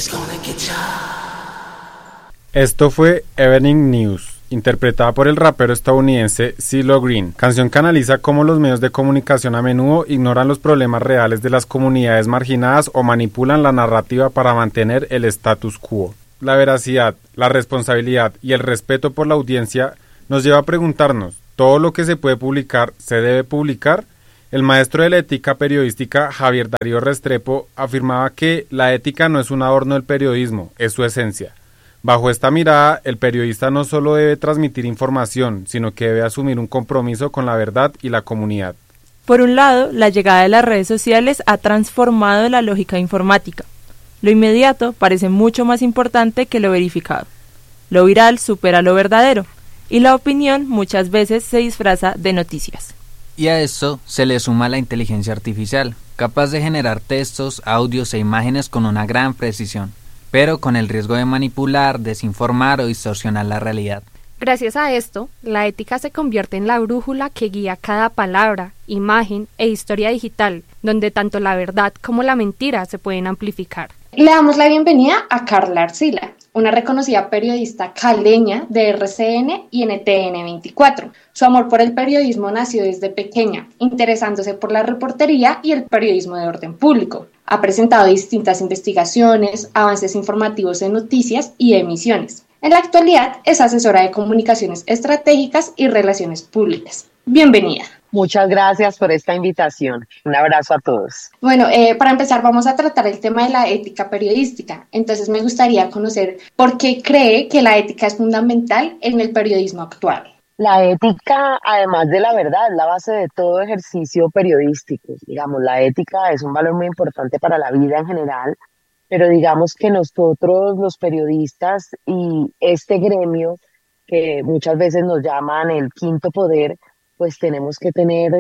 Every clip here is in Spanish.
Esto fue Evening News, interpretada por el rapero estadounidense CeeLo Green, canción que analiza cómo los medios de comunicación a menudo ignoran los problemas reales de las comunidades marginadas o manipulan la narrativa para mantener el status quo. La veracidad, la responsabilidad y el respeto por la audiencia nos lleva a preguntarnos, ¿todo lo que se puede publicar se debe publicar? El maestro de la ética periodística Javier Darío Restrepo afirmaba que la ética no es un adorno del periodismo, es su esencia. Bajo esta mirada, el periodista no solo debe transmitir información, sino que debe asumir un compromiso con la verdad y la comunidad. Por un lado, la llegada de las redes sociales ha transformado la lógica informática. Lo inmediato parece mucho más importante que lo verificado. Lo viral supera lo verdadero, y la opinión muchas veces se disfraza de noticias. Y a esto se le suma la inteligencia artificial, capaz de generar textos, audios e imágenes con una gran precisión, pero con el riesgo de manipular, desinformar o distorsionar la realidad. Gracias a esto, la ética se convierte en la brújula que guía cada palabra, imagen e historia digital, donde tanto la verdad como la mentira se pueden amplificar. Le damos la bienvenida a Carla Arcila, una reconocida periodista caleña de RCN y NTN 24. Su amor por el periodismo nació desde pequeña, interesándose por la reportería y el periodismo de orden público. Ha presentado distintas investigaciones, avances informativos en noticias y emisiones. En la actualidad es asesora de comunicaciones estratégicas y relaciones públicas. Bienvenida. Muchas gracias por esta invitación. Un abrazo a todos. Bueno, para empezar vamos a tratar el tema de la ética periodística. Entonces me gustaría conocer por qué cree que la ética es fundamental en el periodismo actual. La ética, además de la verdad, es la base de todo ejercicio periodístico. Digamos, la ética es un valor muy importante para la vida en general, pero digamos que nosotros los periodistas y este gremio, que muchas veces nos llaman el quinto poder, pues tenemos que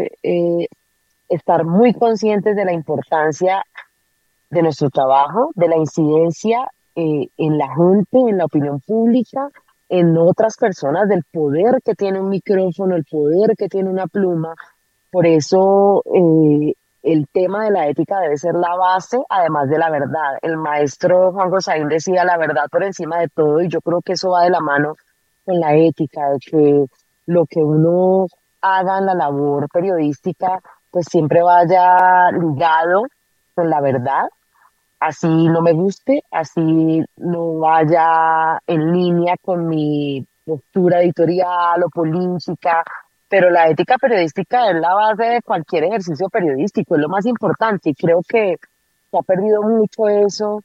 estar muy conscientes de la importancia de nuestro trabajo, de la incidencia en la gente, en la opinión pública, en otras personas, del poder que tiene un micrófono, el poder que tiene una pluma. Por eso el tema de la ética debe ser la base, además de la verdad. El maestro Juan Gosaín decía la verdad por encima de todo, y yo creo que eso va de la mano con la ética, de que lo que uno haga en la labor periodística, pues siempre vaya ligado con la verdad, así no me guste, así no vaya en línea con mi postura editorial o política, pero la ética periodística es la base de cualquier ejercicio periodístico, es lo más importante, y creo que se ha perdido mucho eso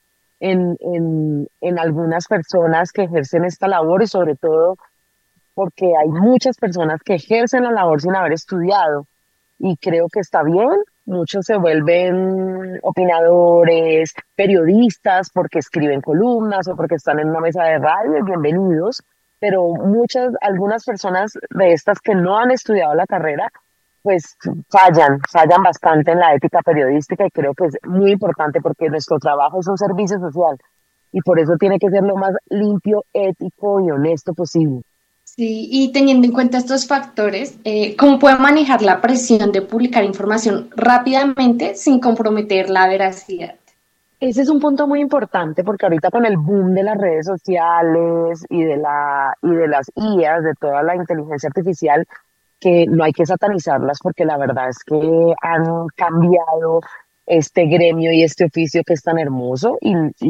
en algunas personas que ejercen esta labor, y sobre todo porque hay muchas personas que ejercen la labor sin haber estudiado, y creo que está bien. Muchos se vuelven opinadores, periodistas porque escriben columnas o porque están en una mesa de radio, y bienvenidos, pero algunas personas de estas que no han estudiado la carrera, pues fallan bastante en la ética periodística, y creo que es muy importante porque nuestro trabajo es un servicio social y por eso tiene que ser lo más limpio, ético y honesto posible. Sí, y teniendo en cuenta estos factores, ¿cómo puede manejar la presión de publicar información rápidamente sin comprometer la veracidad? Ese es un punto muy importante porque ahorita con el boom de las redes sociales y de las IAs, de toda la inteligencia artificial, que no hay que satanizarlas porque la verdad es que han cambiado este gremio y este oficio que es tan hermoso,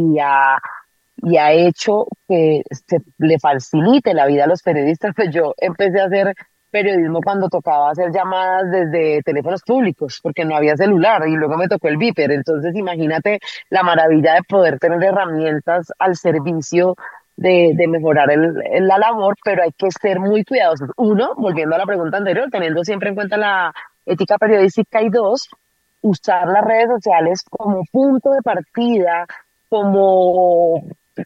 y ha hecho que se le facilite la vida a los periodistas. Pues yo empecé a hacer periodismo cuando tocaba hacer llamadas desde teléfonos públicos, porque no había celular, y luego me tocó el Viper. Entonces imagínate la maravilla de poder tener herramientas al servicio de mejorar la labor, pero hay que ser muy cuidadosos. Uno, volviendo a la pregunta anterior, teniendo siempre en cuenta la ética periodística, y dos, usar las redes sociales como punto de partida, como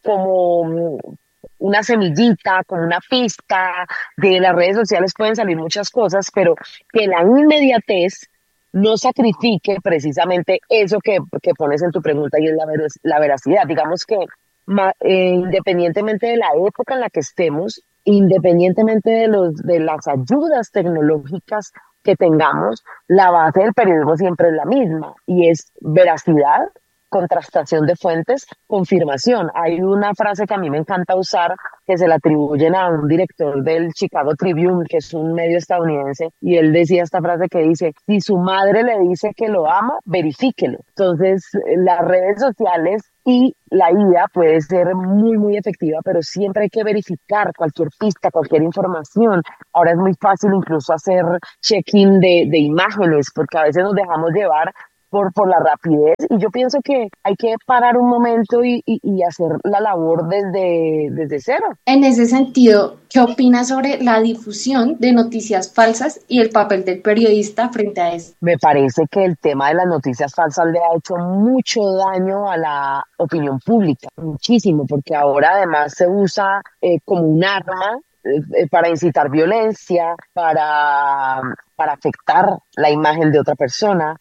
una semillita, como una pista. De las redes sociales pueden salir muchas cosas, pero que la inmediatez no sacrifique precisamente eso que pones en tu pregunta, y es la veracidad. Digamos que independientemente de la época en la que estemos, independientemente de las ayudas tecnológicas que tengamos, la base del periodismo siempre es la misma, y es veracidad, contrastación de fuentes, confirmación. Hay una frase que a mí me encanta usar que se la atribuyen a un director del Chicago Tribune, que es un medio estadounidense, y él decía esta frase que dice: si su madre le dice que lo ama, verifíquelo. Entonces, las redes sociales y la IA puede ser muy, muy efectiva, pero siempre hay que verificar cualquier pista, cualquier información. Ahora es muy fácil incluso hacer check-in de imágenes, porque a veces nos dejamos llevar por la rapidez, y yo pienso que hay que parar un momento y hacer la labor desde cero. En ese sentido, ¿qué opinas sobre la difusión de noticias falsas y el papel del periodista frente a eso? Me parece que el tema de las noticias falsas le ha hecho mucho daño a la opinión pública, muchísimo, porque ahora además se usa como un arma para incitar violencia, para afectar la imagen de otra persona,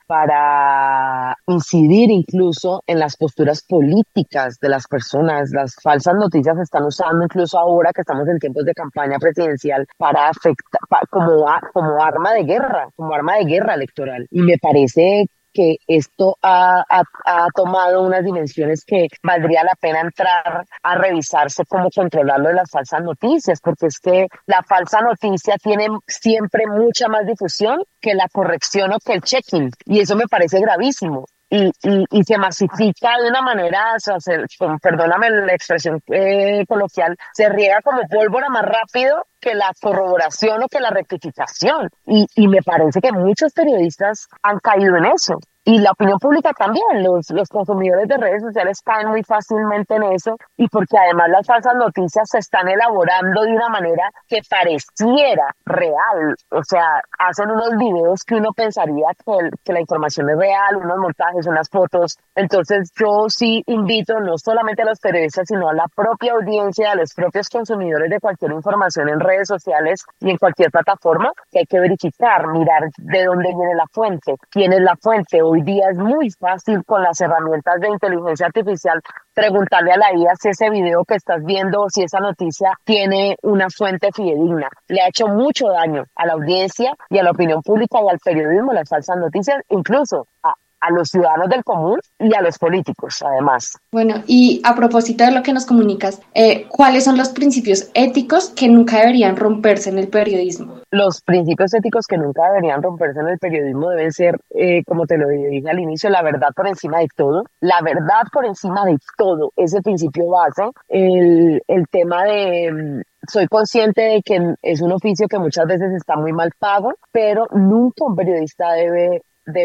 para incidir incluso en las posturas políticas de las personas. Las falsas noticias se están usando incluso ahora que estamos en tiempos de campaña presidencial para afectar, como arma de guerra electoral. Y me parece que esto ha tomado unas dimensiones que valdría la pena entrar a revisarse cómo controlarlo de las falsas noticias, porque es que la falsa noticia tiene siempre mucha más difusión que la corrección o que el checking, y eso me parece gravísimo. Y se masifica de una manera, o sea, perdóname la expresión coloquial, se riega como pólvora más rápido que la corroboración o que la rectificación. Y me parece que muchos periodistas han caído en eso. Y la opinión pública también, los consumidores de redes sociales caen muy fácilmente en eso, y porque además las falsas noticias se están elaborando de una manera que pareciera real. O sea, hacen unos videos que uno pensaría que la información es real, unos montajes, unas fotos. Entonces yo sí invito no solamente a los periodistas, sino a la propia audiencia, a los propios consumidores de cualquier información en redes sociales y en cualquier plataforma, que hay que verificar, mirar de dónde viene la fuente, quién es la fuente. Hoy día es muy fácil con las herramientas de inteligencia artificial preguntarle a la IA si ese video que estás viendo o si esa noticia tiene una fuente fidedigna. Le ha hecho mucho daño a la audiencia y a la opinión pública y al periodismo las falsas noticias, incluso a los ciudadanos del común y a los políticos, además. Bueno, y a propósito de lo que nos comunicas, ¿cuáles son los principios éticos que nunca deberían romperse en el periodismo? Los principios éticos que nunca deberían romperse en el periodismo deben ser, como te lo dije al inicio, la verdad por encima de todo. La verdad por encima de todo, ese principio base. El tema de soy consciente de que es un oficio que muchas veces está muy mal pago, pero nunca un periodista debe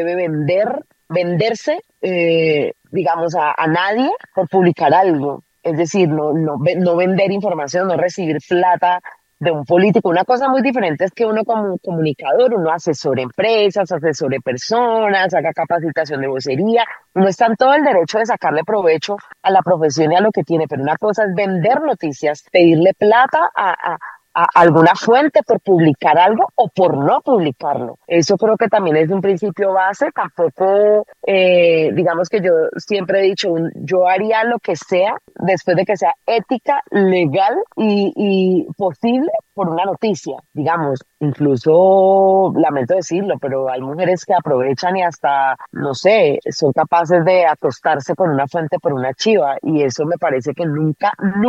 venderse, digamos, a nadie por publicar algo. Es decir, no vender información, no recibir plata de un político. Una cosa muy diferente es que uno como comunicador, uno asesore empresas, asesore personas, haga capacitación de vocería. Uno está en todo el derecho de sacarle provecho a la profesión y a lo que tiene, pero una cosa es vender noticias, pedirle plata a alguna fuente por publicar algo o por no publicarlo. Eso creo que también es un principio base. Tampoco, digamos que yo siempre he dicho, yo haría lo que sea después de que sea ética, legal y posible por una noticia. Digamos, incluso, lamento decirlo, pero hay mujeres que aprovechan y hasta, no sé, son capaces de acostarse con una fuente por una chiva, y eso me parece que nunca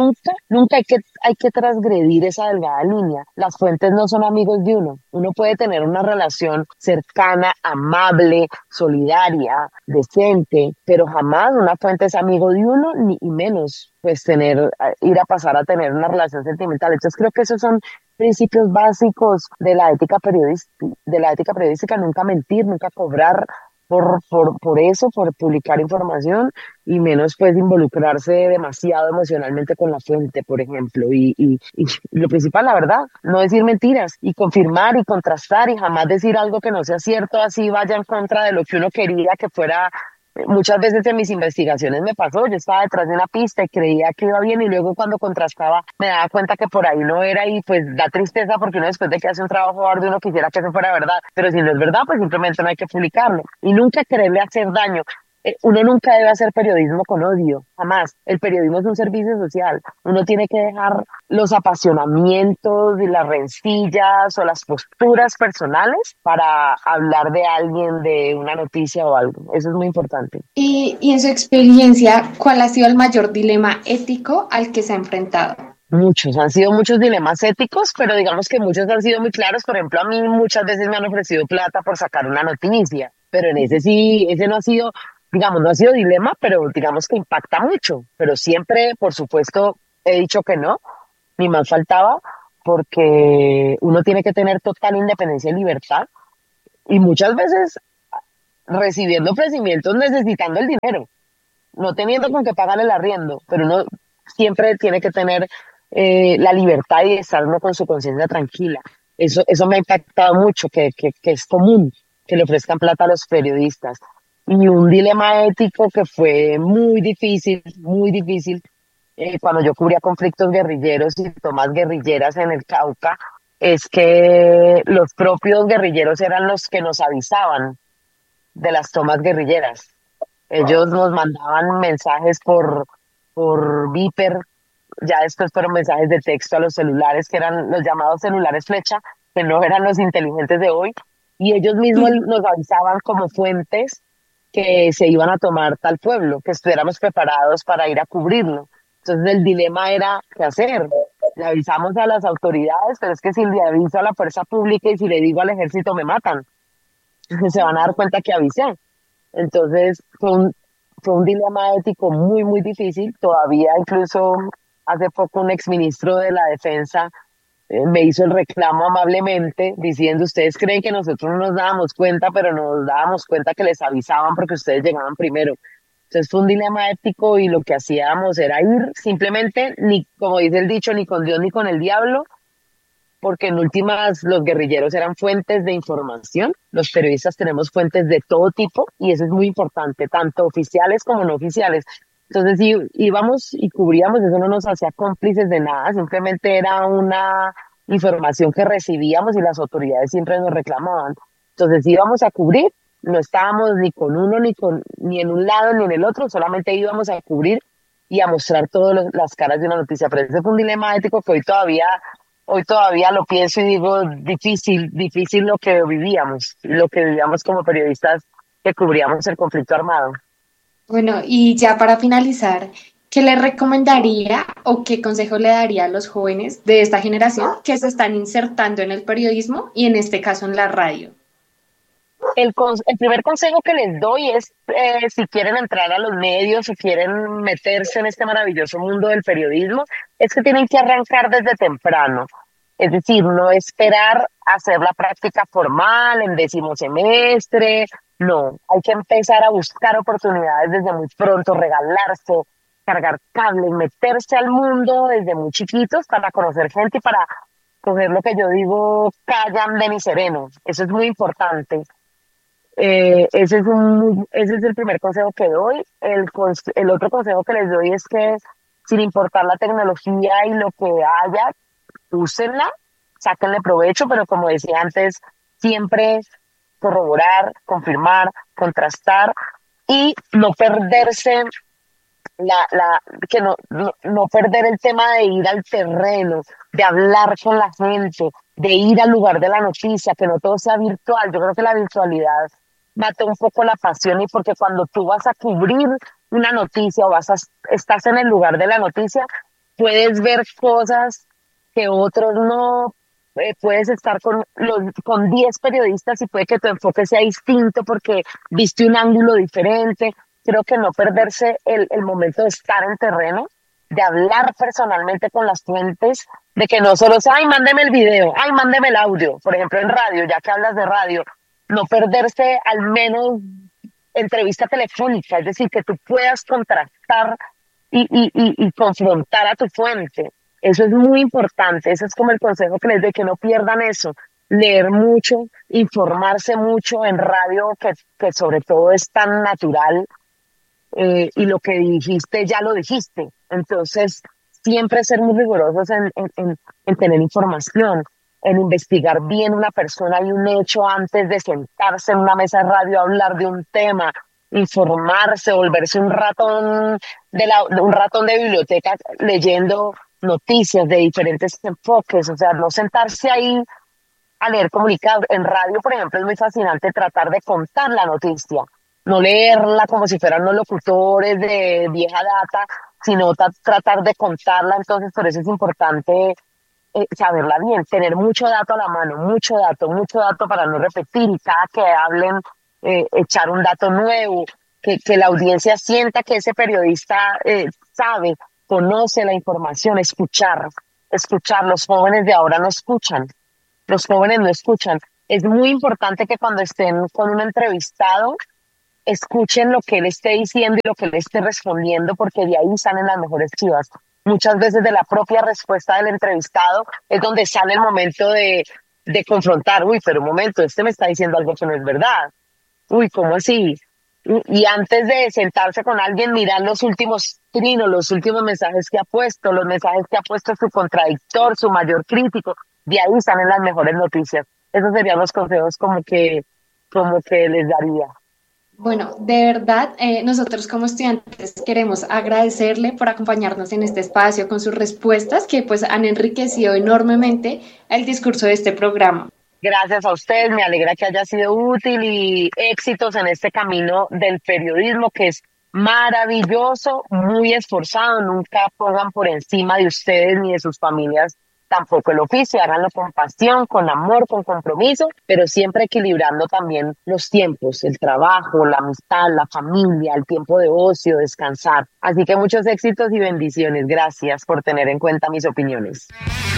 hay que transgredir esa delgada línea. Las fuentes no son amigos de uno. Uno puede tener una relación cercana, amable, solidaria, decente, pero jamás una fuente es amigo de uno, ni y menos pues ir a pasar a tener una relación sentimental. Entonces creo que esos son principios básicos de la ética periodística, nunca mentir, nunca cobrar por eso, por publicar información, y menos pues involucrarse demasiado emocionalmente con la fuente, por ejemplo. Y lo principal, la verdad, no decir mentiras y confirmar y contrastar, y jamás decir algo que no sea cierto, así vaya en contra de lo que uno quería que fuera. Muchas veces en mis investigaciones me pasó, yo estaba detrás de una pista y creía que iba bien, y luego cuando contrastaba me daba cuenta que por ahí no era, y pues da tristeza porque uno después de que hace un trabajo arduo uno quisiera que eso fuera verdad, pero si no es verdad pues simplemente no hay que publicarlo y nunca quererle hacer daño. Uno nunca debe hacer periodismo con odio, jamás. El periodismo es un servicio social. Uno tiene que dejar los apasionamientos y las rencillas o las posturas personales para hablar de alguien, de una noticia o algo. Eso es muy importante. Y en su experiencia, ¿cuál ha sido el mayor dilema ético al que se ha enfrentado? Muchos, han sido muchos dilemas éticos, pero digamos que muchos han sido muy claros. Por ejemplo, a mí muchas veces me han ofrecido plata por sacar una noticia, pero en ese sí, ese no ha sido, digamos, no ha sido dilema, pero digamos que impacta mucho. Pero siempre, por supuesto, he dicho que no, ni más faltaba, porque uno tiene que tener total independencia y libertad, y muchas veces recibiendo ofrecimientos necesitando el dinero, no teniendo con qué pagar el arriendo, pero uno siempre tiene que tener la libertad y estar uno con su conciencia tranquila. Eso me ha impactado mucho, que es común que le ofrezcan plata a los periodistas. Y un dilema ético que fue muy difícil, cuando yo cubría conflictos guerrilleros y tomas guerrilleras en el Cauca, es que los propios guerrilleros eran los que nos avisaban de las tomas guerrilleras. Ellos nos mandaban mensajes por Viper, ya después fueron mensajes de texto a los celulares, que eran los llamados celulares flecha, que no eran los inteligentes de hoy, y ellos mismos nos avisaban como fuentes que se iban a tomar tal pueblo, que estuviéramos preparados para ir a cubrirlo. Entonces el dilema era qué hacer. Le avisamos a las autoridades, pero es que si le aviso a la fuerza pública y si le digo al ejército me matan, se van a dar cuenta que avisé. Entonces fue un dilema ético muy difícil. Todavía incluso hace poco un exministro de la Defensa me hizo el reclamo amablemente diciendo, ustedes creen que nosotros no nos dábamos cuenta, pero nos dábamos cuenta que les avisaban porque ustedes llegaban primero. Entonces fue un dilema ético y lo que hacíamos era ir simplemente, ni como dice el dicho, ni con Dios ni con el diablo, porque en últimas los guerrilleros eran fuentes de información, los periodistas tenemos fuentes de todo tipo y eso es muy importante, tanto oficiales como no oficiales. Entonces si íbamos y cubríamos, eso no nos hacía cómplices de nada, simplemente era una información que recibíamos y las autoridades siempre nos reclamaban. Entonces íbamos a cubrir, no estábamos ni con uno ni en un lado ni en el otro, solamente íbamos a cubrir y a mostrar todas las caras de una noticia. Pero ese fue un dilema ético que hoy todavía lo pienso y digo, difícil lo que vivíamos como periodistas que cubríamos el conflicto armado. Bueno, y ya para finalizar, ¿qué le recomendaría o qué consejo le daría a los jóvenes de esta generación que se están insertando en el periodismo y en este caso en la radio? El primer consejo que les doy es, si quieren entrar a los medios o quieren meterse en este maravilloso mundo del periodismo, es que tienen que arrancar desde temprano. Es decir, no esperar a hacer la práctica formal en 10º semestre, no, hay que empezar a buscar oportunidades desde muy pronto, regalarse, cargar cables, meterse al mundo desde muy chiquitos para conocer gente y para coger lo que yo digo, callan de mi sereno. Eso es muy importante. Ese es el primer consejo que doy. El otro consejo que les doy es que sin importar la tecnología y lo que haya, úsenla, sáquenle provecho, pero como decía antes, siempre corroborar, confirmar, contrastar y no perderse no perder el tema de ir al terreno, de hablar con la gente, de ir al lugar de la noticia, que no todo sea virtual. Yo creo que la virtualidad mata un poco la pasión y porque cuando tú vas a cubrir una noticia o estás en el lugar de la noticia, puedes ver cosas que otros no. Puedes estar con 10 periodistas y puede que tu enfoque sea distinto porque viste un ángulo diferente. Creo que no perderse el momento de estar en terreno, de hablar personalmente con las fuentes, de que no solo sea, ay, mándeme el video, ay, mándeme el audio. Por ejemplo, en radio, ya que hablas de radio, no perderse al menos entrevista telefónica, es decir, que tú puedas contrastar y confrontar a tu fuente. Eso es muy importante, ese es como el consejo que les doy, que no pierdan eso, leer mucho, informarse mucho en radio, que sobre todo es tan natural, y lo que dijiste ya lo dijiste. Entonces, siempre ser muy rigurosos en tener información, en investigar bien una persona y un hecho antes de sentarse en una mesa de radio a hablar de un tema informarse, volverse un ratón de biblioteca leyendo noticias de diferentes enfoques, o sea, no sentarse ahí a leer comunicados. En radio, por ejemplo, es muy fascinante tratar de contar la noticia, no leerla como si fueran los locutores de vieja data, sino tratar de contarla. Entonces, por eso es importante saberla bien, tener mucho dato a la mano, mucho dato para no repetir y cada que hablen echar un dato nuevo, que la audiencia sienta que ese periodista sabe, conoce la información, escuchar. Los jóvenes de ahora no escuchan, los jóvenes no escuchan. Es muy importante que cuando estén con un entrevistado, escuchen lo que él esté diciendo y lo que él esté respondiendo, porque de ahí salen las mejores chivas. Muchas veces de la propia respuesta del entrevistado es donde sale el momento de confrontar. Uy, pero un momento, este me está diciendo algo que no es verdad. Uy, ¿cómo así? Y antes de sentarse con alguien, mirar los últimos trinos, los últimos mensajes que ha puesto, los mensajes que ha puesto su contradictor, su mayor crítico. De ahí salen las mejores noticias. Esos serían los consejos como que les daría. Bueno, de verdad, nosotros como estudiantes queremos agradecerle por acompañarnos en este espacio con sus respuestas que pues han enriquecido enormemente el discurso de este programa. Gracias a ustedes, me alegra que haya sido útil y éxitos en este camino del periodismo que es maravilloso, muy esforzado. Nunca pongan por encima de ustedes ni de sus familias tampoco el oficio, háganlo con pasión, con amor, con compromiso, pero siempre equilibrando también los tiempos, el trabajo, la amistad, la familia, el tiempo de ocio, descansar. Así que muchos éxitos y bendiciones. Gracias por tener en cuenta mis opiniones.